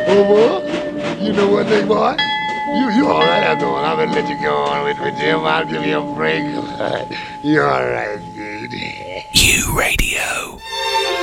Oh, boy, you know what, big boy? You all right after all. I'm gonna let you go on with Jim. I'll give you a break. You all right, dude? U Radio.